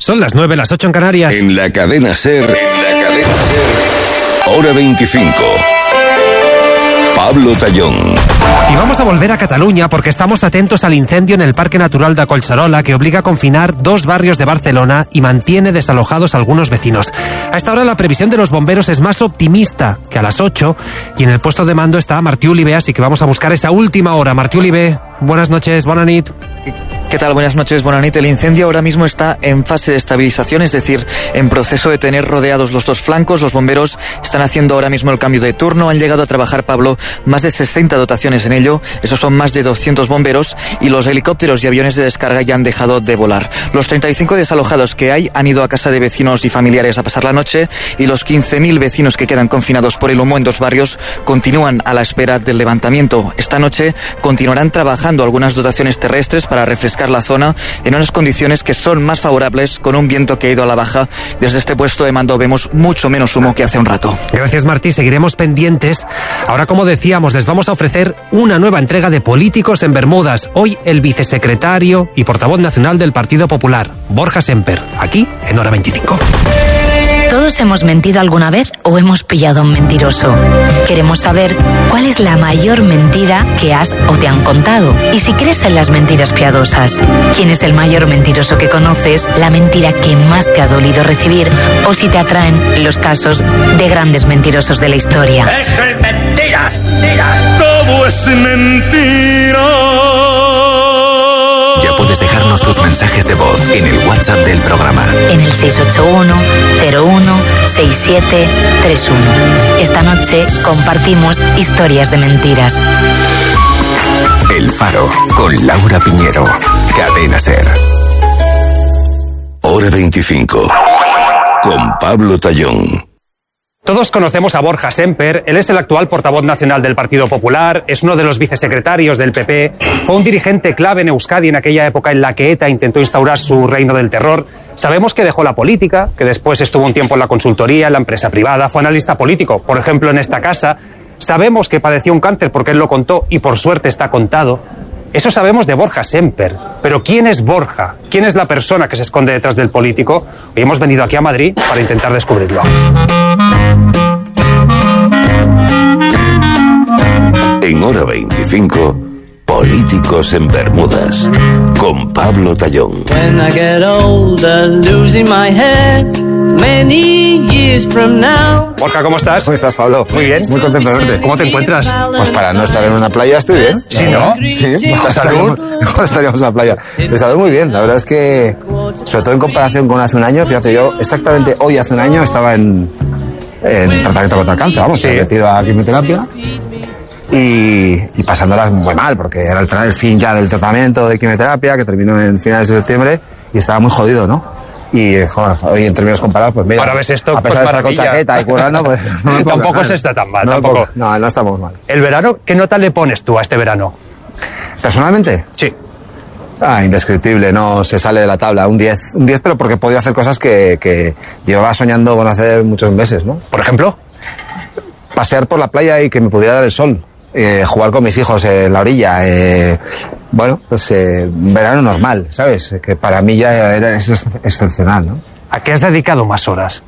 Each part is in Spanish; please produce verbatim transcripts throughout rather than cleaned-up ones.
Son las nueve, las ocho en Canarias. En la cadena SER, en la cadena SER, Hora veinticinco. Pablo Tallón. Y vamos a volver a Cataluña porque estamos atentos al incendio en el Parque Natural de Collserola, que obliga a confinar dos barrios de Barcelona y mantiene desalojados a algunos vecinos. A esta hora la previsión de los bomberos es más optimista que a las ocho, y en el puesto de mando está Martí Olivé, así que vamos a buscar esa última hora. Martí Olivé, buenas noches, bona nit. ¿Qué tal? Buenas noches, buenas noches. El incendio ahora mismo está en fase de estabilización, es decir, en proceso de tener rodeados los dos flancos. Los bomberos están haciendo ahora mismo el cambio de turno. Han llegado a trabajar, Pablo, más de sesenta dotaciones en ello. Esos son más de doscientos bomberos, y los helicópteros y aviones de descarga ya han dejado de volar. Los treinta y cinco desalojados que hay han ido a casa de vecinos y familiares a pasar la noche, y los quince mil vecinos que quedan confinados por el humo en dos barrios continúan a la espera del levantamiento. Esta noche continuarán trabajando algunas dotaciones terrestres para refrescar la zona en unas condiciones que son más favorables, con un viento que ha ido a la baja. Desde este puesto de mando vemos mucho menos humo que hace un rato. Gracias, Martí, seguiremos pendientes. Ahora, como decíamos, les vamos a ofrecer una nueva entrega de Políticos en Bermudas. Hoy el vicesecretario y portavoz nacional del Partido Popular, Borja Semper, aquí en Hora veinticinco. Todos hemos mentido alguna vez o hemos pillado a un mentiroso. Queremos saber cuál es la mayor mentira que has o te han contado. Y si crees en las mentiras piadosas, ¿quién es el mayor mentiroso que conoces? La mentira que más te ha dolido recibir, o si te atraen los casos de grandes mentirosos de la historia. ¡Eso es mentira! ¡Mentira! ¡Todo es mentira! Ya puedes dejarnos tus mensajes de voz en el WhatsApp del programa. En el seis ocho uno, cero uno, seis siete tres uno. Esta noche compartimos historias de mentiras. El Faro, con Laura Piñero. Cadena SER. Hora veinticinco. Con Pablo Tallón. Todos conocemos a Borja Semper. Él es el actual portavoz nacional del Partido Popular, es uno de los vicesecretarios del P P, fue un dirigente clave en Euskadi en aquella época en la que ETA intentó instaurar su reino del terror. Sabemos que dejó la política, que después estuvo un tiempo en la consultoría, en la empresa privada, fue analista político, por ejemplo, en esta casa. Sabemos que padeció un cáncer porque él lo contó y por suerte está contado. Eso sabemos de Borja Semper. Pero ¿quién es Borja? ¿Quién es la persona que se esconde detrás del político? Hoy hemos venido aquí a Madrid para intentar descubrirlo. En Hora veinticinco, Políticos en Bermudas, con Pablo Tallón. When I get older, losing my head, many years from now. Borja, ¿cómo estás? ¿Cómo estás, Pablo? Muy bien. Muy contento de verte. ¿Cómo te encuentras? Pues para no estar en una playa estoy bien. Sí, ¿no? Sí. ¿De salud? No estaríamos en la playa. De salud muy bien. La verdad es que, sobre todo en comparación con hace un año, fíjate, yo exactamente hoy hace un año estaba en, en tratamiento contra el cáncer, vamos, sí. metido a quimioterapia. Y, y pasándolas muy mal, porque era el, el fin ya del tratamiento de quimioterapia, que terminó en finales de septiembre, y estaba muy jodido, ¿no? Y, joder, hoy en términos comparados, pues mira, ahora ves esto, a pesar pues de estar con chaqueta y currando, pues no me tampoco mal. se está tan mal, no tampoco. Poco, no, no estamos mal. ¿El verano? ¿Qué nota le pones tú a este verano? ¿Personalmente? Sí. Ah, indescriptible, no se sale de la tabla. Un diez, un diez, pero porque he podido hacer cosas que, que llevaba soñando con hacer muchos meses, ¿no? ¿Por ejemplo? Pasear por la playa y que me pudiera dar el sol. Eh, jugar con mis hijos en la orilla, eh, bueno, pues eh, un verano normal, ¿sabes? Que para mí ya era, es ex excepcional, ¿no? ¿A qué has dedicado más horas?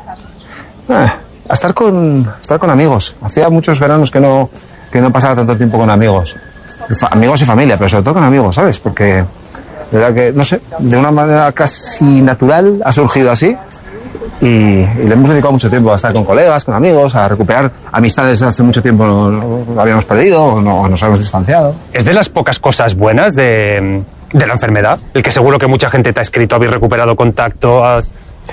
Ah, a estar con, a estar con amigos. Hacía muchos veranos que no, que no pasaba tanto tiempo con amigos. Fa amigos y familia, pero sobre todo con amigos, ¿sabes? Porque, de verdad que, no sé, de una manera casi natural ha surgido así. Y, y le hemos dedicado mucho tiempo a estar con colegas, con amigos, a recuperar amistades que hace mucho tiempo no, no habíamos perdido o no, nos habíamos distanciado. ¿Es de las pocas cosas buenas de, de la enfermedad? El que seguro que mucha gente te ha escrito, habéis recuperado contacto. Has...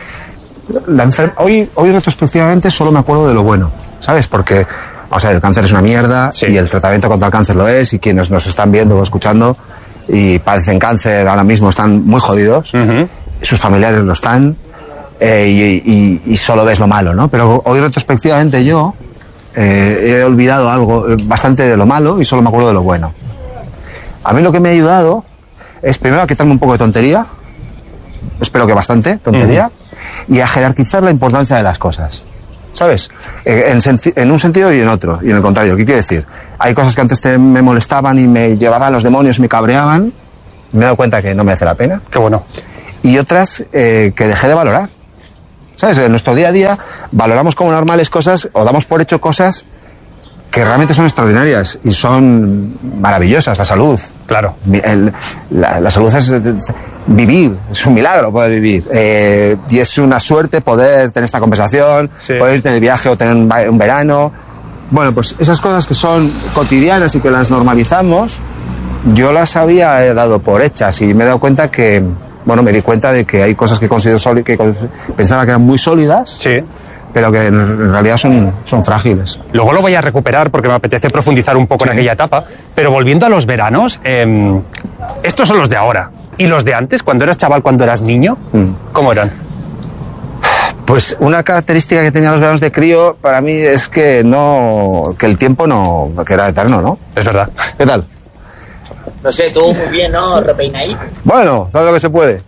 La enfer hoy, hoy retrospectivamente solo me acuerdo de lo bueno, ¿sabes? Porque, o sea, el cáncer es una mierda, sí, y el tratamiento contra el cáncer lo es, y quienes nos están viendo o escuchando y padecen cáncer ahora mismo están muy jodidos, uh-huh. Sus familiares lo están. Eh, y, y, y solo ves lo malo, ¿no? Pero hoy retrospectivamente yo eh, he olvidado algo bastante de lo malo y solo me acuerdo de lo bueno. A mí lo que me ha ayudado es primero a quitarme un poco de tontería, espero que bastante tontería, uh-huh. Y a jerarquizar la importancia de las cosas, ¿sabes? Eh, en, en un sentido y en otro, y en el contrario. ¿Qué quiero decir? Hay cosas que antes te, me molestaban y me llevaban a los demonios y me cabreaban, me he dado cuenta que no me hace la pena. Qué bueno. y otras eh, que dejé de valorar. ¿Sabes? En nuestro día a día valoramos como normales cosas o damos por hecho cosas que realmente son extraordinarias y son maravillosas. La salud. Claro. El, la, la salud es vivir, es un milagro poder vivir. Eh, y es una suerte poder tener esta conversación, sí. poder irte de viaje o tener un, un verano. Bueno, pues esas cosas que son cotidianas y que las normalizamos, yo las había dado por hechas y me he dado cuenta que, bueno, me di cuenta de que hay cosas que considero sólidas, que pensaba que eran muy sólidas. Sí. Pero que en realidad son, son frágiles. Luego lo voy a recuperar porque me apetece profundizar un poco sí. en aquella etapa. Pero volviendo a los veranos, eh, estos son los de ahora. ¿Y los de antes, cuando eras chaval, cuando eras niño? Mm. ¿Cómo eran? Pues una característica que tenían los veranos de crío para mí es que no, que el tiempo no, que era eterno, ¿no? Es verdad. ¿Qué tal? No sé, tú muy bien, ¿no? Repeinadito. Bueno, ¿sabes lo que se puede?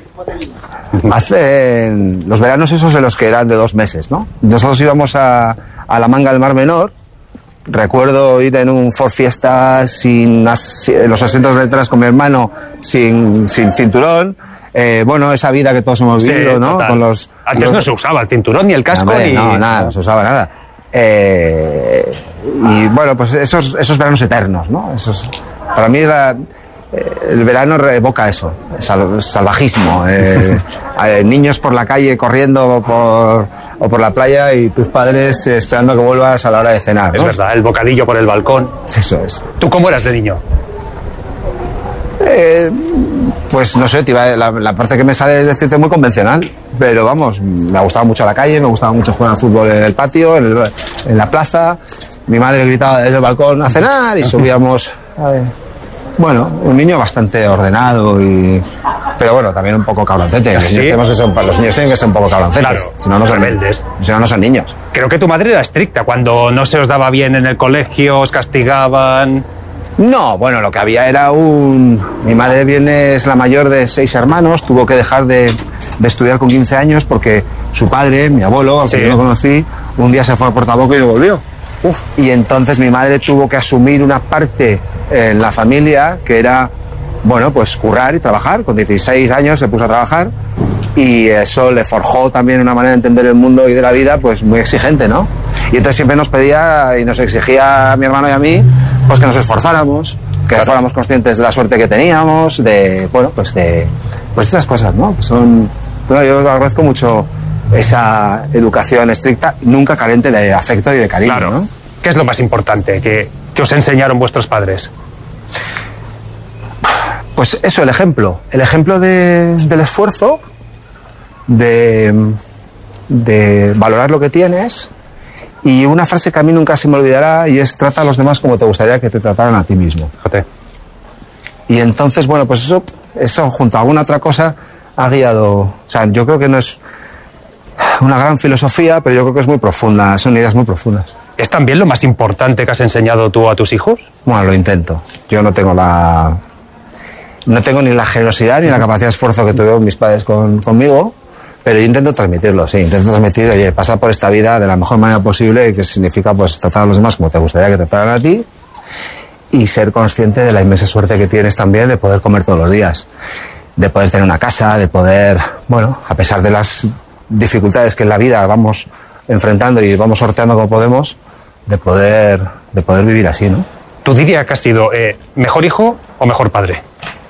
Hacen los veranos esos en los que eran de dos meses, ¿no? Nosotros íbamos a, a la Manga del Mar Menor. Recuerdo ir en un Ford Fiesta sin as, los asientos de detrás con mi hermano sin, sin cinturón. Eh, bueno, esa vida que todos hemos vivido, sí, ¿no? Con los, Antes los... no se usaba el cinturón ni el casco. Hombre, ni... No, nada, no se usaba nada. Eh, y bueno, pues esos, esos veranos eternos, ¿no? Esos, para mí era... El verano evoca eso, sal, salvajismo, eh, eh, niños por la calle corriendo por, o por la playa y tus padres eh, esperando que vuelvas a la hora de cenar, ¿no? Es verdad, el bocadillo por el balcón. Eso es. ¿Tú cómo eras de niño? Eh, pues no sé, tío, la, la parte que me sale es decirte muy convencional, pero vamos, me gustaba mucho la calle, me gustaba mucho jugar al fútbol en el patio, en, el, en la plaza. Mi madre gritaba desde el balcón a cenar y subíamos... A ver. Bueno, un niño bastante ordenado y... Pero bueno, también un poco cabroncete. Los, ¿sí? niños, que ser, los niños tienen que ser un poco cabroncetes. Claro, si no, no son rebeldes. Si no, no son niños. Creo que tu madre era estricta. Cuando no se os daba bien en el colegio, os castigaban... No, bueno, lo que había era un... Mi madre viene, es la mayor de seis hermanos. Tuvo que dejar de, de estudiar con quince años porque su padre, mi abuelo, al que sí. yo no conocí, un día se fue a Portaboca y no volvió. Uf. Y entonces mi madre tuvo que asumir una parte en la familia que era, bueno, pues currar y trabajar. Con dieciséis años se puso a trabajar y eso le forjó también una manera de entender el mundo y de la vida pues muy exigente, ¿no? Y entonces siempre nos pedía y nos exigía a mi hermano y a mí pues que nos esforzáramos, que claro. fuéramos conscientes de la suerte que teníamos, de, bueno, pues de pues esas cosas, ¿no? Que son, bueno, yo agradezco mucho esa educación estricta, nunca carente de afecto y de cariño, claro. ¿no? ¿Qué es lo más importante que, que os enseñaron vuestros padres? Pues eso, el ejemplo. El ejemplo de, del esfuerzo, de, de valorar lo que tienes, y una frase que a mí nunca se me olvidará y es: trata a los demás como te gustaría que te trataran a ti mismo. Fíjate. Y entonces, bueno, pues eso, eso junto a alguna otra cosa ha guiado... O sea, yo creo que no es una gran filosofía, pero yo creo que es muy profunda, son ideas muy profundas. ¿Es también lo más importante que has enseñado tú a tus hijos? Bueno, lo intento. Yo no tengo la... No tengo ni la generosidad ni la capacidad de esfuerzo que tuvieron mis padres con, conmigo, pero yo intento transmitirlo, sí. Intento transmitir, oye, pasar por esta vida de la mejor manera posible, que significa pues tratar a los demás como te gustaría que te trataran a ti, y ser consciente de la inmensa suerte que tienes también de poder comer todos los días, de poder tener una casa, de poder, bueno, a pesar de las dificultades que en la vida vamos enfrentando y vamos sorteando como podemos, de poder, de poder vivir así, ¿no? ¿Tú dirías que has sido eh, mejor hijo o mejor padre?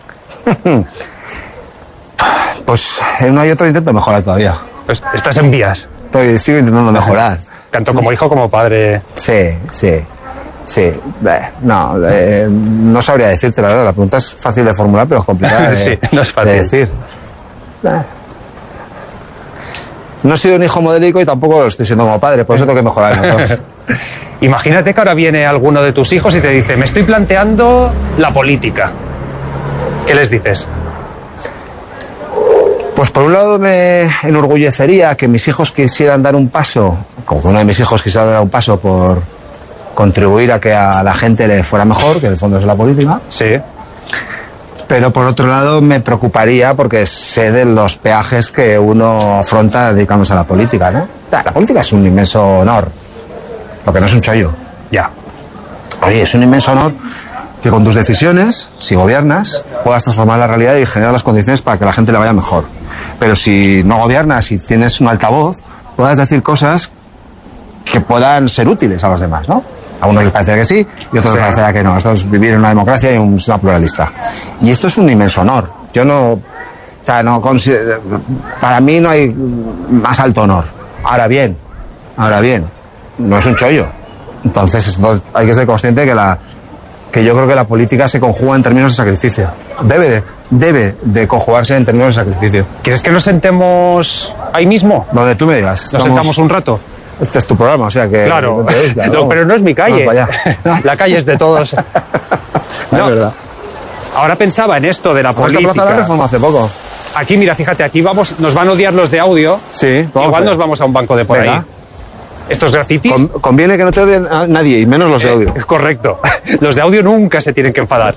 Pues en uno y otro intento mejorar todavía. Pues estás en vías. Estoy, sigo intentando mejorar. Tanto como hijo como padre. Sí, sí, sí. Eh, no, eh, no sabría decirte la verdad. La pregunta es fácil de formular, pero es complicada de, sí, no es fácil de decir. Eh. No he sido un hijo modélico y tampoco lo estoy siendo como padre, por eso tengo que mejorar entonces. Imagínate que ahora viene alguno de tus hijos y te dice: me estoy planteando la política. ¿Qué les dices? Pues por un lado me enorgullecería que mis hijos quisieran dar un paso, como que uno de mis hijos quisiera dar un paso por contribuir a que a la gente le fuera mejor, que en el fondo es la política. Sí. Pero por otro lado me preocuparía porque sé de los peajes que uno afronta dedicándose a la política, ¿no? O sea, la política es un inmenso honor, lo que no es un chollo. Ya. Oye, es un inmenso honor que con tus decisiones, si gobiernas, puedas transformar la realidad y generar las condiciones para que la gente le vaya mejor. Pero si no gobiernas, si tienes un altavoz, puedas decir cosas que puedan ser útiles a los demás, ¿no? A unos les parece que sí y a otros sí. les parece que no. Esto es vivir en una democracia y una pluralista. Y esto es un inmenso honor. Yo no... O sea, no considero, para mí no hay más alto honor. Ahora bien, ahora bien, no es un chollo. Entonces esto, hay que ser consciente que la que yo creo que la política se conjuga en términos de sacrificio. Debe de, debe de conjugarse en términos de sacrificio. ¿Quieres que nos sentemos ahí mismo? Donde tú me digas. ¿Nos Estamos, sentamos un rato? Este es tu programa, o sea que... Claro, isla, ¿no? No, pero no es mi calle. No, la calle es de todos. No, es verdad. Ahora pensaba en esto de la política. Plaza de la Reforma hace poco. Aquí, mira, fíjate, aquí vamos, nos van a odiar los de audio. Sí. Igual nos vamos a un banco de por Venga. ahí. Estos grafitis... Con, conviene que no te odien a nadie, y menos los de audio. Eh, correcto. Los de audio nunca se tienen que enfadar.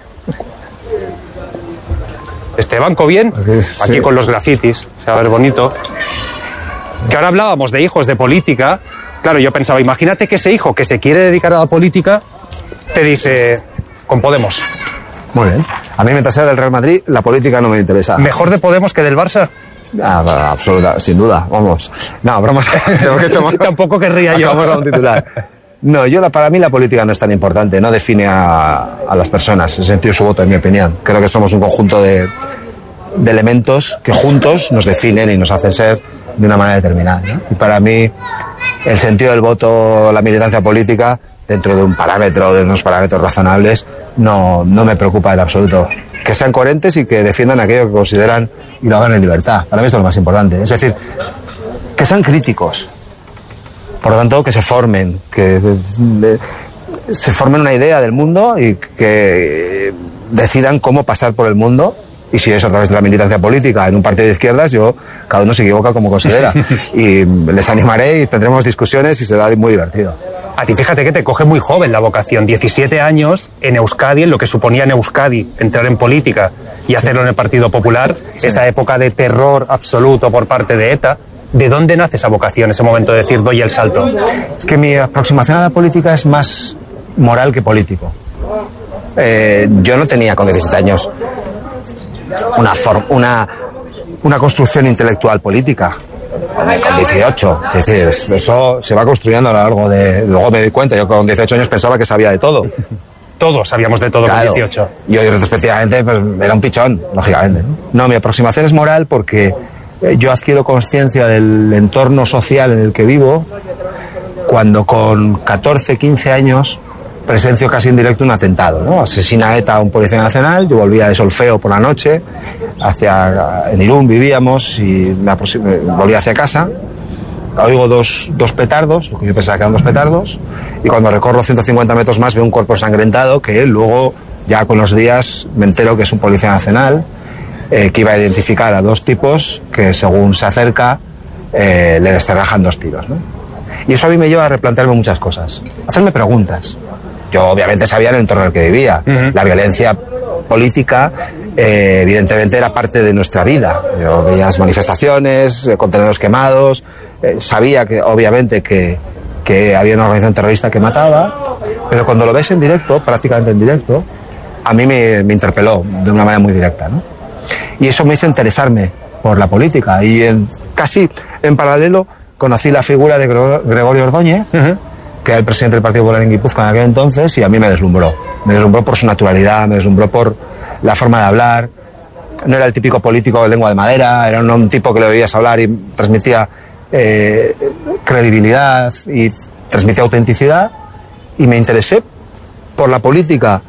Este banco bien, aquí, sí. aquí con los grafitis, se va a ver bonito. Que ahora hablábamos de hijos de política. Claro, yo pensaba, imagínate que ese hijo que se quiere dedicar a la política te dice, con Podemos. Muy bien. A mí, mientras sea del Real Madrid, la política no me interesa. ¿Mejor de Podemos que del Barça? Ah, no, absoluta, sin duda, vamos. No, bromas. Tampoco querría yo. Vamos a un titular. No, yo la, para mí la política no es tan importante, no define a, a las personas, en sentido su voto, en mi opinión. Creo que somos un conjunto de, de elementos que juntos nos definen y nos hacen ser de una manera determinada, ¿no? Y para mí el sentido del voto, la militancia política, dentro de un parámetro, de unos parámetros razonables, no, no me preocupa en absoluto. Que sean coherentes y que defiendan aquello que consideran y lo hagan en libertad. Para mí esto es lo más importante. Es decir, que sean críticos. Por lo tanto, que se formen, que de, de, se formen una idea del mundo y que decidan cómo pasar por el mundo. Y si es a través de la militancia política en un partido de izquierdas, yo, cada uno se equivoca como considera. Y les animaré y tendremos discusiones y será muy divertido. A ti fíjate que te coge muy joven la vocación, diecisiete años en Euskadi, en lo que suponía en Euskadi entrar en política y hacerlo en el Partido Popular, sí. Esa época de terror absoluto por parte de ETA. ¿De dónde nace esa vocación, ese momento de decir doy el salto? Es que mi aproximación a la política es más moral que político. Eh, yo no tenía con diecisiete años una, form, una, una construcción intelectual política. Con dieciocho, es decir, eso se va construyendo a lo largo de... Luego me di cuenta, yo con dieciocho años pensaba que sabía de todo. Todos sabíamos de todo, claro, con dieciocho. Yo respectivamente pues, era un pichón, lógicamente. ¿no? no, mi aproximación es moral porque yo adquiero conciencia del entorno social en el que vivo cuando con catorce, quince años presencio casi en directo un atentado, ¿no? Asesina ETA a un policía nacional, yo volvía de solfeo por la noche, hacia, en Irún vivíamos y me volvía hacia casa, oigo dos, dos petardos, lo que yo pensaba que eran dos petardos, y cuando recorro ciento cincuenta metros más veo un cuerpo ensangrentado que luego, ya con los días, me entero que es un policía nacional, eh, que iba a identificar a dos tipos que según se acerca eh, le descerrajan dos tiros, ¿no? Y eso a mí me lleva a replantearme muchas cosas, a hacerme preguntas. Yo obviamente sabía el entorno en el que vivía. Uh-huh. La violencia política eh, evidentemente era parte de nuestra vida. Yo veía las manifestaciones, eh, contenedores quemados, eh, sabía que obviamente que, que había una organización terrorista que mataba, pero cuando lo ves en directo, prácticamente en directo, a mí me, me interpeló de una manera muy directa, ¿no? Y eso me hizo interesarme por la política y en, casi en paralelo conocí la figura de Gregorio Ordóñez, uh-huh. que era el presidente del Partido Popular en Guipúzcoa en aquel entonces, y a mí me deslumbró. Me deslumbró por su naturalidad, me deslumbró por la forma de hablar. No era el típico político de lengua de madera, era un, un tipo que le oías hablar y transmitía eh, credibilidad y transmitía autenticidad. Y me interesé por la política,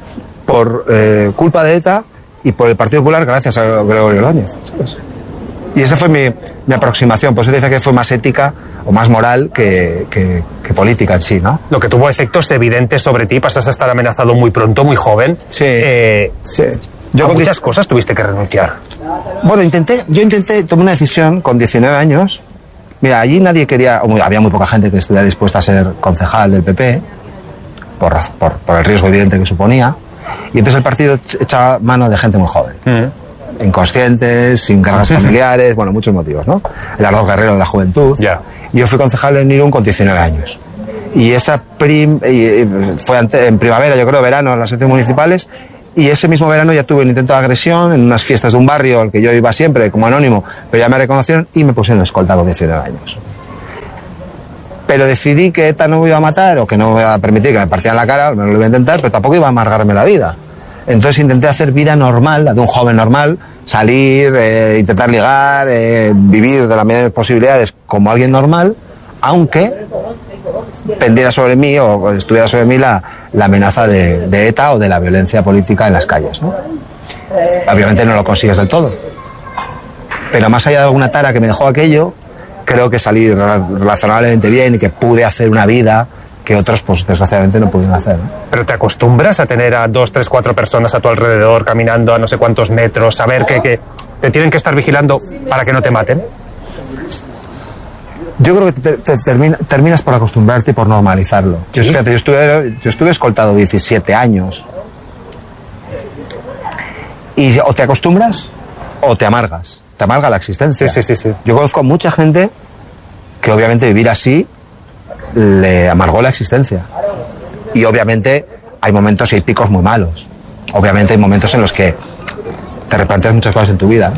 por eh, culpa de ETA y por el Partido Popular gracias a Gregorio Ordóñez, ¿sabes? Y esa fue mi, mi aproximación, por eso te dice que fue más ética o más moral que, que, que política en sí, ¿no? Lo que tuvo efectos evidentes sobre ti, pasas a estar amenazado muy pronto, muy joven. Sí, eh, sí. Yo con muchas cosas tuviste que renunciar. Bueno, intenté, yo intenté, tomé una decisión con diecinueve años. Mira, allí nadie quería, o muy, había muy poca gente que estuviera dispuesta a ser concejal del P P, por, por, por el riesgo evidente que suponía, y entonces el partido echaba mano de gente muy joven. Mm. Inconscientes, sin cargas familiares, bueno, muchos motivos, ¿no? El ardor guerrero de la juventud. Yeah. Yo fui concejal en Irún con diecinueve años. Y esa prim, y fue ante, en primavera, yo creo, verano, en las elecciones municipales, Y ese mismo verano ya tuve un intento de agresión en unas fiestas de un barrio al que yo iba siempre como anónimo, pero ya me reconocieron y me pusieron escolta con diecinueve años. Pero decidí que ETA no me iba a matar o que no me iba a permitir que me partieran la cara, al menos lo iba a intentar, pero tampoco iba a amargarme la vida. Entonces intenté hacer vida normal, la de un joven normal, salir, eh, intentar ligar, eh, vivir de las medidas posibilidades como alguien normal, aunque pendiera sobre mí o estuviera sobre mí la, la amenaza de, de ETA o de la violencia política en las calles, ¿no? Obviamente no lo consigues del todo, pero más allá de alguna tara que me dejó aquello, creo que salí razonablemente bien y que pude hacer una vida que otros, pues desgraciadamente, no pudieron hacer, ¿no? Pero te acostumbras a tener a dos, tres, cuatro personas a tu alrededor caminando a no sé cuántos metros, saber que, que te tienen que estar vigilando para que no te maten. Yo creo que te, te termina, terminas por acostumbrarte y por normalizarlo. Yo, fíjate, yo estuve, yo estuve escoltado diecisiete años. Y o te acostumbras o te amargas. Te amarga la existencia. Sí, sí, sí, sí. Yo conozco a mucha gente que obviamente vivir así le amargó la existencia. Y obviamente hay momentos y hay picos muy malos. Obviamente hay momentos en los que te replanteas muchas cosas en tu vida.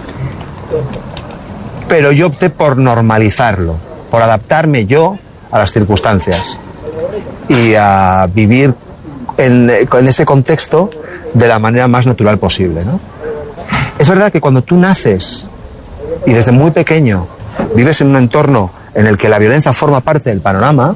Pero yo opté por normalizarlo, por adaptarme yo a las circunstancias y a vivir en, en ese contexto de la manera más natural posible, ¿no? Es verdad que cuando tú naces y desde muy pequeño vives en un entorno en el que la violencia forma parte del panorama,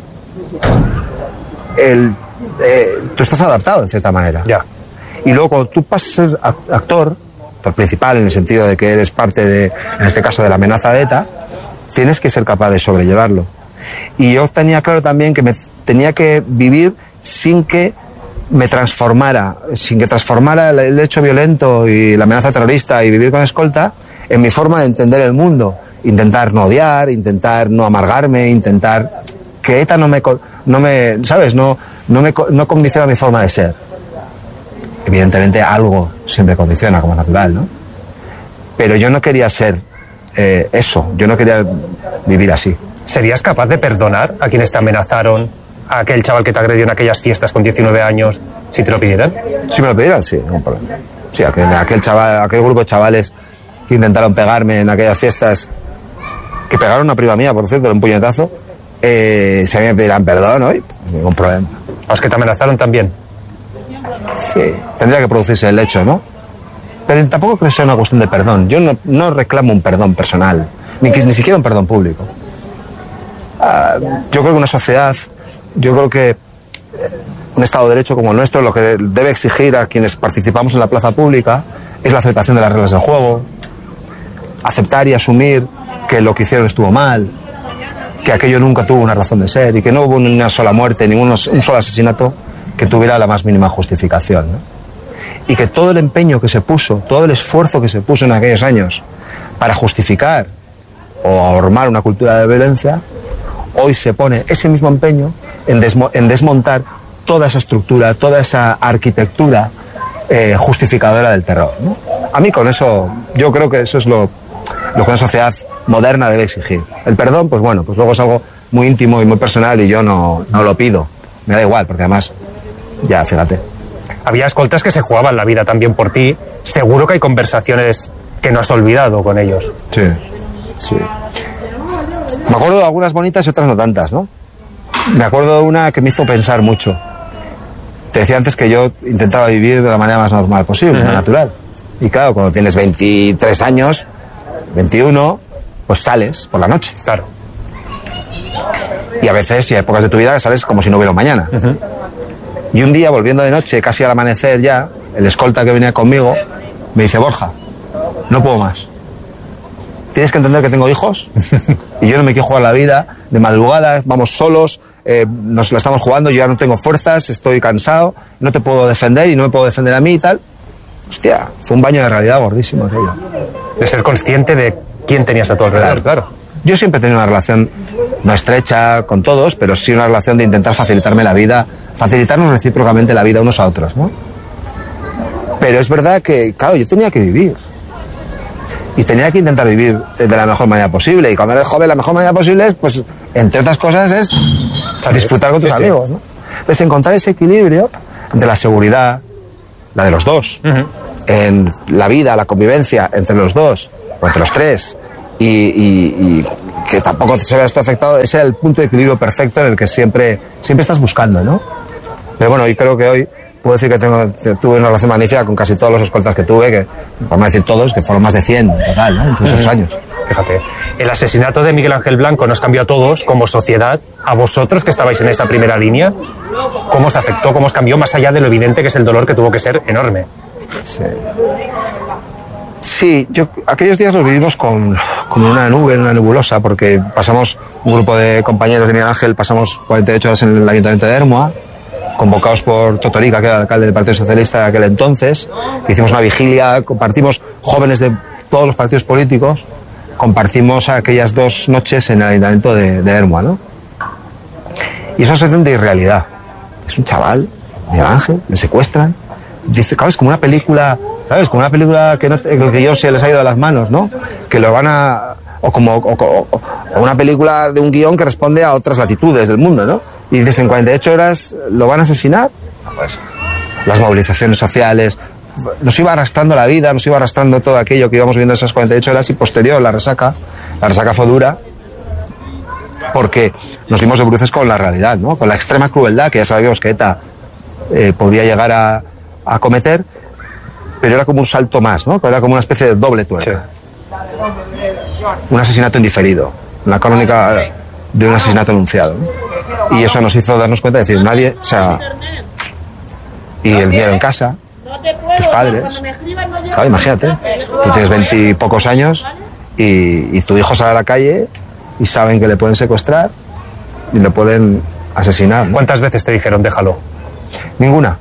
el, eh, tú estás adaptado en cierta manera. Ya. Y luego cuando tú pasas a ser actor, actor principal en el sentido de que eres parte de, en este caso, de la amenaza de ETA, tienes que ser capaz de sobrellevarlo. Y yo tenía claro también que me tenía que vivir sin que me transformara, sin que transformara el, el hecho violento y la amenaza terrorista y vivir con escolta en mi forma de entender el mundo. Intentar no odiar, intentar no amargarme, intentar que ETA no me, no me ¿sabes? No, no me no condiciona mi forma de ser. Evidentemente algo siempre condiciona, como es natural, ¿no? Pero yo no quería ser eh, eso, yo no quería vivir así. ¿Serías capaz de perdonar a quienes te amenazaron, a aquel chaval que te agredió en aquellas fiestas con diecinueve años, si te lo pidieran? Si me lo pidieran, sí, no problema. Sí, aquel, aquel, chaval, aquel grupo de chavales que intentaron pegarme en aquellas fiestas, que pegaron a una prima mía, por cierto, un puñetazo, eh, si a mí me pedirán perdón hoy, ningún problema. ¿A los que te amenazaron también? Sí, tendría que producirse el hecho, ¿no? Pero tampoco creo que sea una cuestión de perdón. Yo no, no reclamo un perdón personal, ni, ni siquiera un perdón público. Uh, yo creo que una sociedad, yo creo que un Estado de Derecho como el nuestro, lo que debe exigir a quienes participamos en la plaza pública es la aceptación de las reglas del juego, aceptar y asumir que lo que hicieron estuvo mal, que aquello nunca tuvo una razón de ser y que no hubo ni una sola muerte, ni un solo asesinato que tuviera la más mínima justificación, ¿no? Y que todo el empeño que se puso, todo el esfuerzo que se puso en aquellos años para justificar o armar una cultura de violencia, hoy se pone ese mismo empeño en, desmo en desmontar toda esa estructura, toda esa arquitectura eh, justificadora del terror, ¿no? A mí con eso, yo creo que eso es lo, lo que una sociedad moderna debe exigir. El perdón, pues bueno, pues luego es algo muy íntimo y muy personal y yo no, no lo pido. Me da igual, porque además, ya, fíjate. Había escoltas que se jugaban la vida también por ti. Seguro que hay conversaciones que no has olvidado con ellos. Sí, sí. Me acuerdo de algunas bonitas y otras no tantas, ¿no? Me acuerdo de una que me hizo pensar mucho. Te decía antes que yo intentaba vivir de la manera más normal posible, uh-huh. más natural. Y claro, cuando tienes veintitrés años, veintiuno, pues sales por la noche. Claro. Y a veces, y hay épocas de tu vida que sales como si no hubiera un mañana. Uh-huh. Y un día, volviendo de noche, casi al amanecer ya, el escolta que venía conmigo me dice: Borja, no puedo más. Tienes que entender que tengo hijos y yo no me quiero jugar la vida de madrugada, vamos solos, eh, nos la estamos jugando, yo ya no tengo fuerzas, estoy cansado, no te puedo defender y no me puedo defender a mí y tal. Hostia, fue un baño de realidad gordísimo aquello. De ser consciente de quién tenías a tu alrededor, claro. claro. Yo siempre he tenido una relación no estrecha con todos, pero sí una relación de intentar facilitarme la vida, facilitarnos recíprocamente la vida unos a otros, ¿no? Pero es verdad que, claro, yo tenía que vivir. Y tenía que intentar vivir de la mejor manera posible. Y cuando eres joven, la mejor manera posible es, pues, entre otras cosas, es disfrutar con tus sí, amigos, ¿no? Entonces, encontrar ese equilibrio entre la seguridad, la de los dos. Uh-huh. En la vida, la convivencia entre los dos, o entre los tres, y, y, y que tampoco se vea esto afectado, ese era el punto de equilibrio perfecto en el que siempre, siempre estás buscando, ¿no? Pero bueno, yo creo que hoy puedo decir que tengo, tuve una relación magnífica con casi todos los escoltas que tuve, que, por no decir todos, que fueron más de cien en total, ¿no? En esos años. Fíjate, el asesinato de Miguel Ángel Blanco nos cambió a todos como sociedad. A vosotros que estabais en esa primera línea, ¿cómo os afectó, cómo os cambió, más allá de lo evidente que es el dolor que tuvo que ser enorme? Sí, sí yo aquellos días los vivimos con, con una nube, una nebulosa, porque pasamos, un grupo de compañeros de Miguel Ángel, pasamos cuarenta y ocho horas en el Ayuntamiento de Ermua, convocados por Totorica, que era el alcalde del Partido Socialista de aquel entonces. Hicimos una vigilia, compartimos, jóvenes de todos los partidos políticos, compartimos aquellas dos noches en el Ayuntamiento de, de Ermua, ¿no? Y eso es de irrealidad. Es un chaval, Miguel Ángel, le secuestran. Dice, claro, es como una película, ¿sabes? Como una película que, no, que yo se les ha ido de las manos, ¿no? Que lo van a... O como o, o, o una película de un guión que responde a otras latitudes del mundo, ¿no? Y dices, en cuarenta y ocho horas lo van a asesinar. Pues las movilizaciones sociales, nos iba arrastrando la vida, nos iba arrastrando todo aquello que íbamos viendo esas cuarenta y ocho horas, y posterior la resaca, la resaca fue dura, porque nos dimos de bruces con la realidad, ¿no? Con la extrema crueldad que ya sabíamos que ETA eh, podía llegar a, a cometer, pero era como un salto más, ¿no? Era como una especie de doble tuerca. Sí. Un asesinato indiferido, una crónica de un asesinato anunciado, ¿no? Y eso nos hizo darnos cuenta de decir, nadie, o sea, y el miedo en casa, tus padres, claro, imagínate, tú tienes veintipocos años y, y tu hijo sale a la calle y saben que le pueden secuestrar y le pueden asesinar, ¿no? ¿Cuántas veces te dijeron déjalo? Ninguna,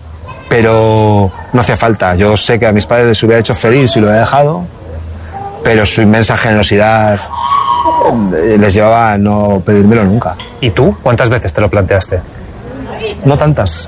pero no hacía falta. Yo sé que a mis padres les hubiera hecho feliz si lo hubiera dejado, pero su inmensa generosidad les llevaba a no pedírmelo nunca. ¿Y tú? ¿Cuántas veces te lo planteaste? No tantas.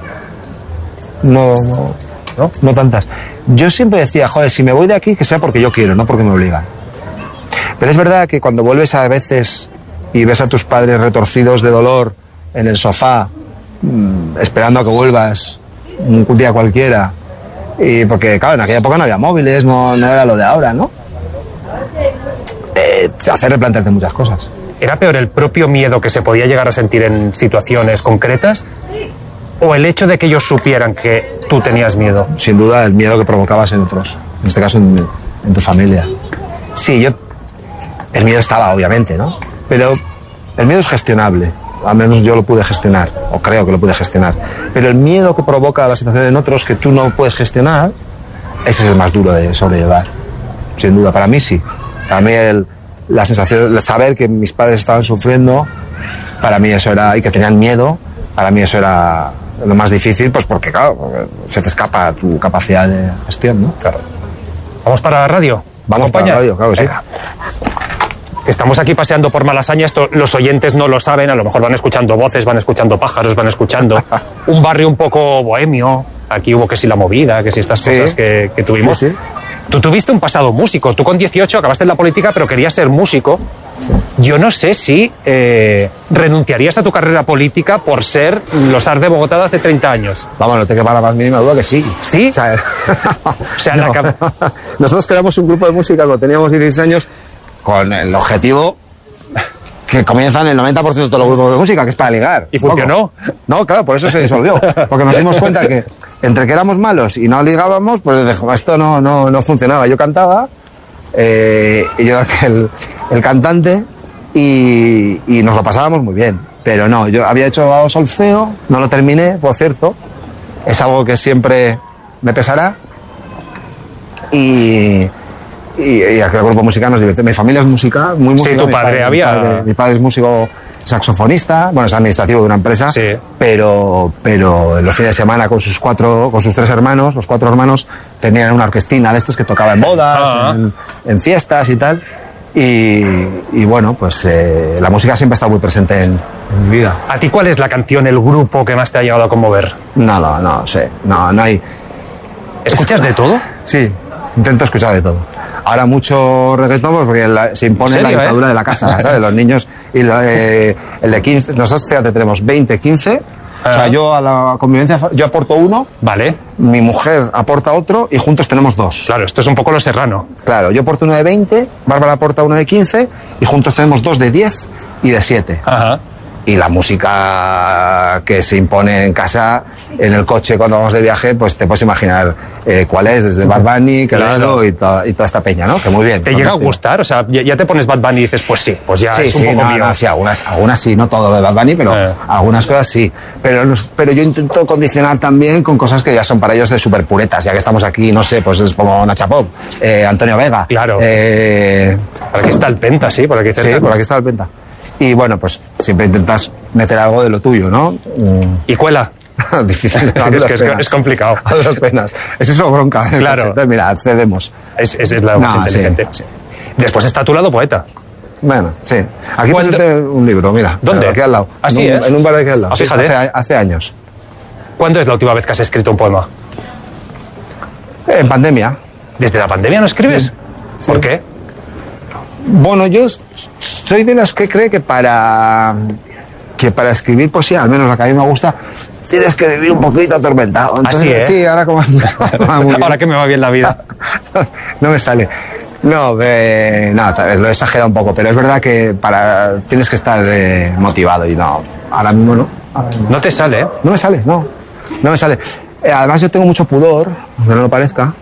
No, no, no, no tantas. Yo siempre decía, joder, si me voy de aquí, que sea porque yo quiero, no porque me obligan. Pero es verdad que cuando vuelves a veces y ves a tus padres retorcidos de dolor en el sofá, mmm, esperando a que vuelvas un día cualquiera, y porque claro, en aquella época no había móviles, no, no era lo de ahora, ¿no? Eh, te hace replantearte muchas cosas. ¿Era peor el propio miedo que se podía llegar a sentir en situaciones concretas o el hecho de que ellos supieran que tú tenías miedo? Sin duda el miedo que provocabas en otros, en este caso en, en tu familia. Sí, yo... El miedo estaba, obviamente, ¿no? Pero el miedo es gestionable. Al menos yo lo pude gestionar, o creo que lo pude gestionar. Pero el miedo que provoca la situación en otros que tú no puedes gestionar, ese es el más duro de sobrellevar. Sin duda, para mí sí. Para mí el, la sensación, el saber que mis padres estaban sufriendo, para mí eso era, y que tenían miedo, para mí eso era lo más difícil, pues porque, claro, porque se te escapa tu capacidad de gestión, ¿no? Claro. ¿Vamos para la radio? Vamos para la radio, claro que sí. Venga. Estamos aquí paseando por Malasaña, esto los oyentes no lo saben, a lo mejor van escuchando voces, van escuchando pájaros, van escuchando un barrio un poco bohemio. Aquí hubo que si la movida, que si estas sí. cosas que, que tuvimos. Sí, sí. Tú tuviste un pasado músico, tú con dieciocho acabaste en la política, pero querías ser músico. Sí. Yo no sé si eh, renunciarías a tu carrera política por ser los Ars de Bogotá de hace treinta años. Vamos, no te quepa la más mínima duda que sí. ¿Sí? O sea, o sea no. la... Nosotros creamos un grupo de música cuando teníamos dieciséis años con el objetivo que comienzan el noventa por ciento de todos los grupos de música, que es para ligar. ¿Y funcionó? No, claro, por eso se disolvió. Porque nos dimos cuenta que entre que éramos malos y no ligábamos, pues esto no, no, no funcionaba. Yo cantaba, eh, y yo era el, el cantante, y, y nos lo pasábamos muy bien. Pero no, yo había hecho solfeo, no lo terminé, por cierto. Es algo que siempre me pesará. Y... Y, y aquel grupo musical nos divierte. Mi familia es música, muy música. Sí, tu mi padre, padre había... Mi padre, mi padre es músico saxofonista, bueno, es administrativo de una empresa, sí. pero, pero en los fines de semana con sus cuatro, con sus tres hermanos, los cuatro hermanos tenían una orquestina de estos que tocaba en bodas, ah. en, en fiestas y tal. Y, y bueno, pues eh, la música siempre ha estado muy presente en, en mi vida. ¿A ti cuál es la canción, el grupo que más te ha llegado a conmover? No, no, no sé, no, no hay... ¿Escuchas de todo? Sí, intento escuchar de todo. Ahora mucho reggaetón porque la, se impone serio, la dictadura eh? de la casa, ¿sabes? Los niños y la, eh, el de quince, nosotros fíjate, tenemos veinte, quince Ah. O sea, yo a la convivencia, yo aporto uno. Vale. Mi mujer aporta otro y juntos tenemos dos. Claro, esto es un poco lo serrano. Claro, yo aporto uno de veinte, Bárbara aporta uno de quince y juntos tenemos dos de diez y de siete. Ajá. Y la música que se impone en casa, en el coche cuando vamos de viaje, pues te puedes imaginar eh, cuál es, desde Bad Bunny, Quevedo claro. y, to y toda esta peña, ¿no? Que muy bien. ¿Te llega a gustar? O sea, ya te pones Bad Bunny y dices, pues sí, pues ya sí, es un sí, poco no, mío. No, sí, algunas, algunas sí, no todo lo de Bad Bunny, pero eh. algunas cosas sí. Pero, pero yo intento condicionar también con cosas que ya son para ellos de súper puretas, ya que estamos aquí, no sé, pues es como Nacha Pop, eh, Antonio Vega. Claro. Eh, por aquí está el Penta, sí, por aquí cerca. Sí, por aquí está el Penta. Y bueno, pues siempre intentas meter algo de lo tuyo, ¿no? ¿Y cuela? Difícil. Es que es, es complicado. A dos penas. Es eso bronca. Claro. Entonces, mira, cedemos. Es, es, es la más no, inteligente. Sí, sí. Después está a tu lado poeta. Bueno, sí. Aquí presente un libro, mira. ¿Dónde? Aquí al lado. Así en es. Un, en un bar de aquí al lado. Ah, fíjate. Sí, hace, hace años. ¿Cuándo es la última vez que has escrito un poema? En pandemia. ¿Desde la pandemia no escribes? Sí. Sí. ¿Por qué? Bueno, yo soy de los que cree que para que para escribir poesía, al menos la que a mí me gusta, tienes que vivir un poquito atormentado. Entonces, así, ¿eh? Sí, ahora como ahora que me va bien la vida. No me sale. No, eh, no, lo he exagerado un poco, pero es verdad que para tienes que estar eh, motivado y no, ahora mismo no. Ahora mismo. No te sale, ¿eh? No me sale, no, no me sale. Eh, además yo tengo mucho pudor, aunque no lo parezca.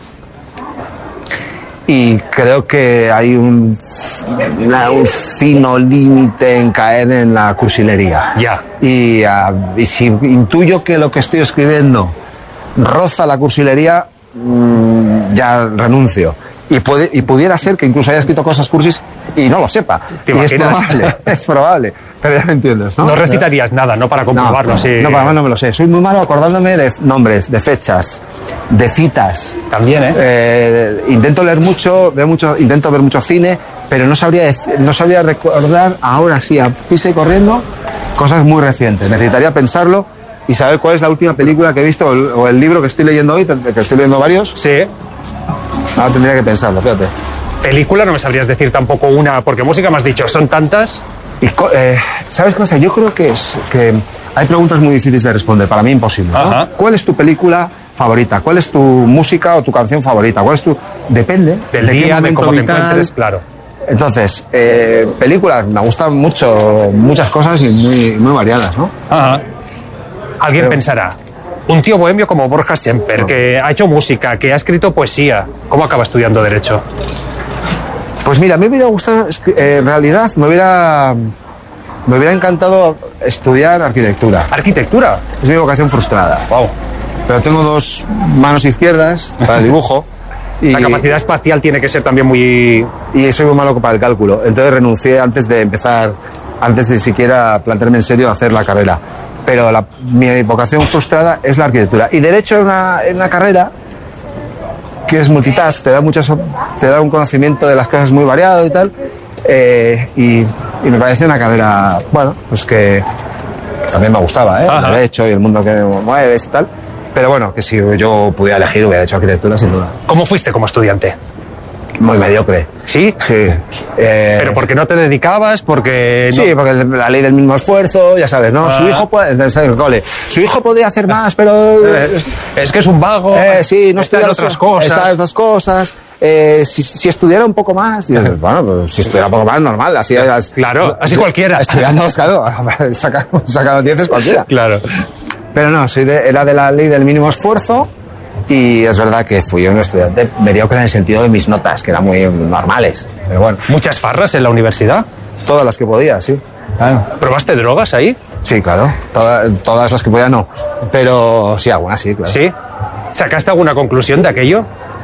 Y creo que hay un, una, un fino límite en caer en la cursilería. Ya. Y, uh, y si intuyo que lo que estoy escribiendo roza la cursilería, mmm, ya renuncio. Y, puede, y pudiera ser que incluso haya escrito cosas cursis y no lo sepa. ¿Te y imaginas? es probable, es probable. Pero ya me entiendes, ¿no? No recitarías nada, ¿no? Para comprobarlo no, así. No, para más no me lo sé. Soy muy malo acordándome de nombres, de fechas, de citas. También, ¿eh? eh intento leer mucho, veo mucho, intento ver mucho cine, pero no sabría, no sabría recordar ahora sí, a pisa y corriendo, cosas muy recientes. Necesitaría pensarlo y saber cuál es la última película que he visto o el, o el libro que estoy leyendo hoy, que estoy leyendo varios. Sí. Ahora tendría que pensarlo, fíjate. Película no me sabrías decir tampoco una, porque música me has dicho, son tantas. Y, eh, ¿sabes qué pasa? Yo creo que, es, que hay preguntas muy difíciles de responder, para mí imposible, ¿no? ¿Cuál es tu película favorita? ¿Cuál es tu música o tu canción favorita? ¿Cuál es tu...? Depende. Del de día, de cómo vital. Te encuentres, claro. Entonces, eh, películas, me gustan mucho, muchas cosas y muy, muy variadas, ¿no? Ajá. Alguien Pero, pensará, un tío bohemio como Borja Semper, no. que ha hecho música, que ha escrito poesía, ¿cómo acaba estudiando Derecho? Pues mira, me hubiera gustado, eh, en realidad me hubiera, me hubiera encantado estudiar arquitectura. ¿Arquitectura? Es mi vocación frustrada. Wow. Pero tengo dos manos izquierdas para el dibujo. Y, la capacidad espacial tiene que ser también muy... Y soy muy malo para el cálculo. Entonces renuncié antes de empezar, antes de siquiera plantearme en serio a hacer la carrera. Pero la, mi vocación frustrada es la arquitectura. Y Derecho es una, es una carrera que es multitask, te da muchas, te da un conocimiento de las cosas muy variado y tal, eh, y, y me parece una carrera, bueno, pues que también me gustaba, ¿eh? El derecho y el mundo que mueves y tal, pero bueno, que si yo pudiera elegir hubiera hecho arquitectura sin duda. ¿Cómo fuiste como estudiante? Muy mediocre. ¿Sí? Sí. Eh... ¿Pero porque no te dedicabas? Porque no... Sí, porque la ley del mismo esfuerzo, ya sabes, ¿no? Ah. Su hijo puede... El cole. Su hijo podía hacer más, pero... Eh, es que es un vago. Eh, sí, no estudia otras cosas. Está en otras cosas. Eh, si, si estudiara un poco más... Y, bueno, pues si estudiara un poco más, normal. Así, claro, así cualquiera. Estudiando, claro, sacar saca los dieces cualquiera. Claro. Pero no, soy de, era de la ley del mínimo esfuerzo. Y es verdad que fui un estudiante mediocre en el sentido de mis notas, que eran muy normales. Pero bueno. ¿Muchas farras en la universidad? Todas las que podía, sí. Claro. ¿Probaste drogas ahí? Sí, claro. Toda, todas las que podía no. Pero sí, algunas sí, claro. ¿Sí? ¿Sacaste alguna conclusión de aquello?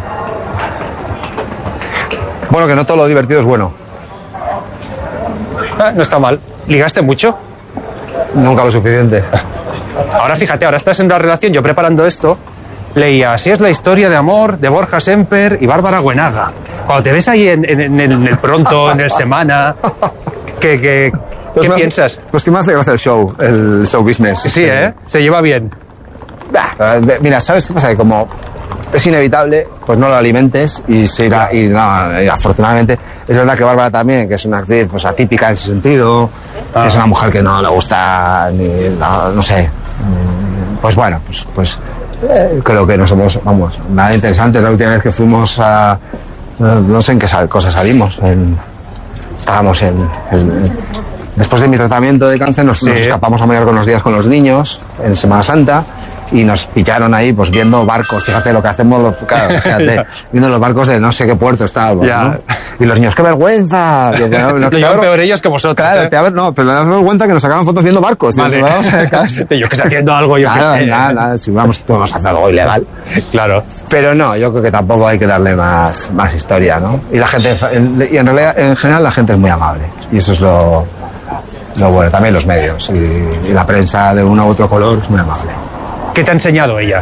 Bueno, que no todo lo divertido es bueno. Ah, no está mal. ¿Ligaste mucho? Nunca lo suficiente. Ahora fíjate, ahora estás en una relación, yo preparando esto... Leía, así es la historia de amor de Borja Semper y Bárbara Güenaga. Cuando te ves ahí en, en, en, el, en el Pronto, en el Semana, ¿qué, qué, pues ¿qué me, piensas? Pues que me hace gracia el show, el show business. Sí, ¿eh? Se lleva bien. Bah, mira, ¿sabes qué pasa? Que como es inevitable, pues no lo alimentes y se irá. Y, no, y afortunadamente, es verdad que Bárbara también, que es una actriz pues, atípica en ese sentido, ah. que es una mujer que no le gusta ni, no, no sé... pues bueno, pues, pues eh, creo que no somos, vamos, nada interesante. La última vez que fuimos a, no, no sé en qué sal, cosa salimos, en, estábamos en, en, en, después de mi tratamiento de cáncer nos, sí. nos escapamos a Mallorca unos días con los niños en Semana Santa. Y nos pillaron ahí, pues viendo barcos, fíjate lo que hacemos, los, claro, fíjate, viendo los barcos de no sé qué puerto estábamos, ¿no? Y los niños, ¡qué vergüenza! Lo que, lo que llevan peor ellos que vosotros. Claro, ¿eh? te, a ver, no, pero le damos cuenta que nos sacaban fotos viendo barcos. Vale. Tío, vamos a ver, claro, yo que estoy haciendo algo, yo claro, que sé. Nada, nada, si vamos, vamos a hacer algo ilegal. Claro. Pero no, yo creo que tampoco hay que darle más, más historia, ¿no? Y la gente, y en realidad, en general, la gente es muy amable. Y eso es lo, lo bueno, también los medios. Y, y la prensa de uno u otro color es muy amable. ¿Qué te ha enseñado ella?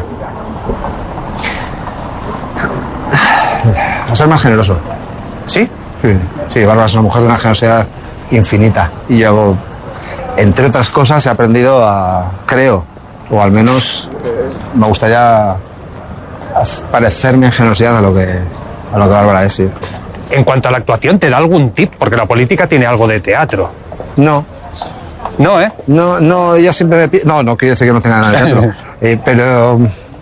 A ser más generoso. ¿Sí? Sí, sí, Bárbara es una mujer de una generosidad infinita. Y yo, entre otras cosas, he aprendido a, creo, o al menos eh, me gustaría parecerme en generosidad a lo que, a lo que Bárbara es, sí. En cuanto a la actuación, ¿te da algún tip? Porque la política tiene algo de teatro. No. No, ¿eh? No, no, ella siempre me pide... No, no quiere decir que no tenga nada de teatro. eh, pero...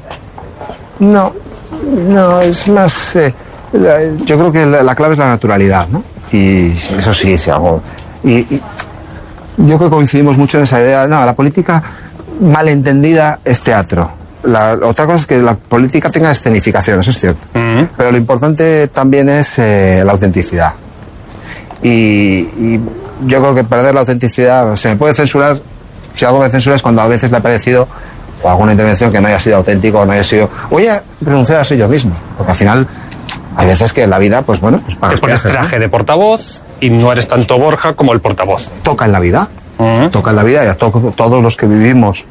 No, no, es más... Eh, yo creo que la, la clave es la naturalidad, ¿no? Y eso sí, sí, algo... Y, y yo creo que coincidimos mucho en esa idea. No, la política malentendida es teatro. La, otra cosa es que la política tenga escenificación, eso es cierto. Uh-huh. Pero lo importante también es eh, la autenticidad. Y... y yo creo que perder la autenticidad, se me puede censurar, si algo me censura es cuando a veces le ha parecido, o alguna intervención que no haya sido auténtico, o no haya sido, o haya renunciado a ser yo mismo, porque al final hay veces que en la vida, pues bueno, pues para te pones viajes, traje, ¿no?, de portavoz y no eres tanto Borja como el portavoz. Toca en la vida, uh-huh. toca en la vida, y a to- todos los que vivimos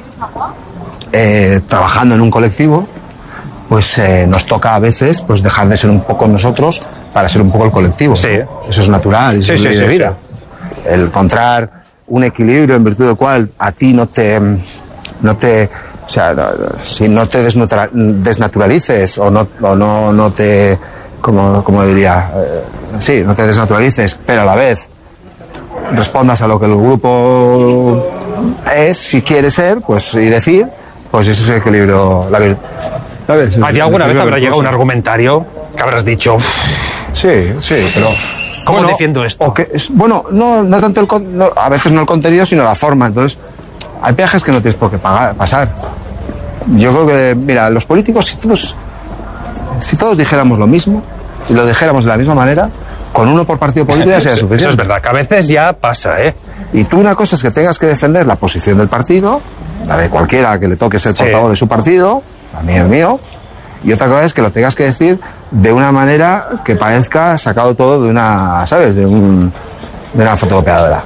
eh, trabajando en un colectivo, pues eh, nos toca a veces pues dejar de ser un poco nosotros para ser un poco el colectivo. Sí. Eso es natural, eso sí, es sí, ley sí, de vida. Sí. El encontrar un equilibrio en virtud del cual a ti no te, no te, o sea, no, si no te desnatura, desnaturalices o no, o no, no te, como, como diría, eh, sí, no te desnaturalices, pero a la vez respondas a lo que el grupo es, si quiere ser, pues y decir, pues eso es el equilibrio, la virtud. ¿Sabes? ¿A ti alguna vez habrá llegado un argumentario que habrás dicho? Sí, sí, pero... ¿Cómo bueno, defiendo esto? O que es, bueno, no, no tanto el con, no, a veces no el contenido, sino la forma. Entonces, hay peajes que no tienes por qué pagar, pasar. Yo creo que, mira, los políticos, si todos, si todos dijéramos lo mismo y lo dijéramos de la misma manera, con uno por partido político ya sería suficiente. Eso es verdad, que a veces ya pasa, ¿eh? Y tú una cosa es que tengas que defender la posición del partido, la de cualquiera que le toque ser portavoz sí. de su partido, a mí el mío, y otra cosa es que lo tengas que decir de una manera que parezca sacado todo de una, ¿sabes?, de, un, de una fotocopiadora.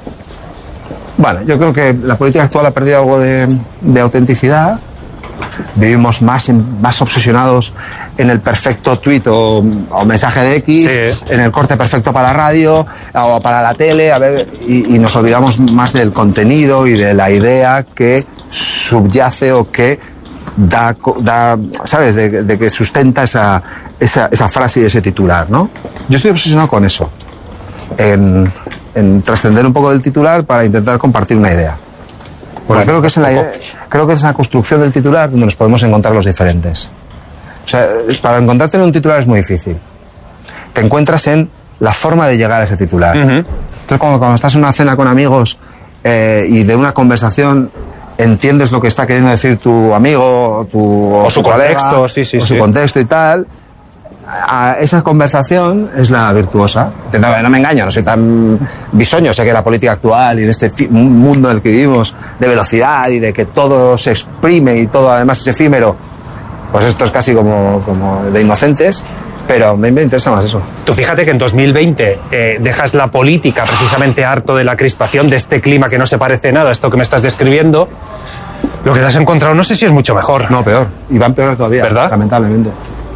Bueno, yo creo que la política actual ha perdido algo de, de autenticidad. Vivimos más, en, más obsesionados en el perfecto tuit o, o mensaje de X, sí. en el corte perfecto para la radio o para la tele, a ver, y, y nos olvidamos más del contenido y de la idea que subyace o que da, da ¿sabes?, de, de que sustenta esa, esa, esa frase y ese titular, ¿no? Yo estoy obsesionado con eso, en, en trascender un poco del titular para intentar compartir una idea. Porque creo que es en la idea, creo que es en la construcción del titular donde nos podemos encontrar los diferentes. O sea, para encontrarte en un titular es muy difícil. Te encuentras en la forma de llegar a ese titular. Uh-huh. Entonces, cuando, cuando estás en una cena con amigos eh, y de una conversación entiendes lo que está queriendo decir tu amigo o, tu, o, o su colega, contexto, sí, sí, o sí. su contexto y tal, a esa conversación es la virtuosa. No me engaño, no soy tan bisoño, sé que la política actual y en este mundo en el que vivimos de velocidad y de que todo se exprime y todo además es efímero, pues esto es casi como, como de inocentes, pero a mí me interesa más eso. Tú fíjate que en dos mil veinte eh, dejas la política precisamente harto de la crispación, de este clima que no se parece nada a esto que me estás describiendo. Lo que te has encontrado no sé si es mucho mejor. No, peor. Y van peor todavía, ¿verdad? Lamentablemente.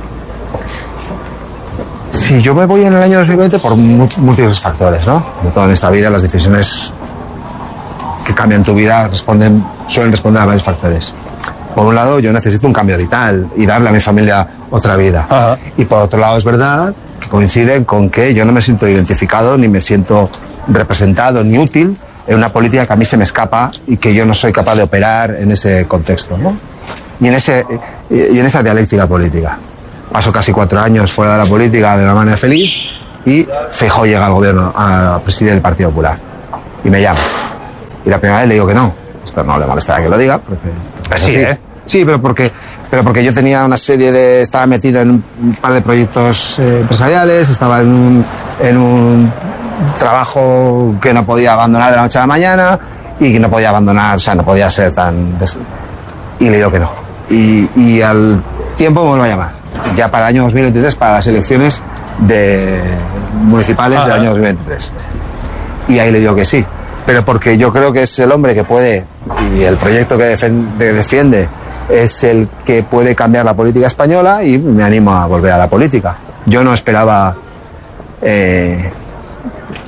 Sí, yo me voy en el año dos mil veinte por múltiples factores, ¿no? De todo en esta vida, las decisiones que cambian tu vida responden, suelen responder a varios factores. Por un lado, yo necesito un cambio vital y darle a mi familia otra vida. Ajá. Y por otro lado, es verdad que coinciden con que yo no me siento identificado, ni me siento representado, ni útil en una política que a mí se me escapa y que yo no soy capaz de operar en ese contexto, ¿no? Y en, ese, y en esa dialéctica política. Paso casi cuatro años fuera de la política de una manera feliz y Feijóo llega al gobierno a presidir el Partido Popular y me llama. Y la primera vez le digo que no. Esto no le molestará que lo diga. Porque, pues sí, ¿eh? Sí, pero porque, pero porque yo tenía una serie de... Estaba metido en un, un par de proyectos eh, empresariales, estaba en un, en un trabajo que no podía abandonar de la noche a la mañana y que no podía abandonar, o sea, no podía ser tan... Des... Y le digo que no. Y, y al tiempo me vuelve a llamar. Ya para el año dos mil veintitrés, para las elecciones de municipales ah, del año dos mil veintitrés. Y ahí le digo que sí. Pero porque yo creo que es el hombre que puede, y el proyecto que defiende es el que puede cambiar la política española y me animo a volver a la política. Yo no esperaba eh,